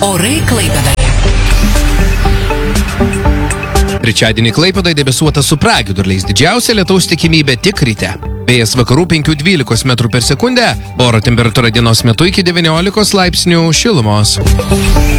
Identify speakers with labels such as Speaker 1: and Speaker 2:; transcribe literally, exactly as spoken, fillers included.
Speaker 1: Orai Klaipėdoje.
Speaker 2: Trečiadienį Klaipėdoje debesuota su pragiedruliais, didžiausia lietaus tikimybė tik ryte. Vėjas vakarų penkių dvylikos metrų per sekundę, oro temperatūra dienos metu iki devyniolikos laipsnių šilumos.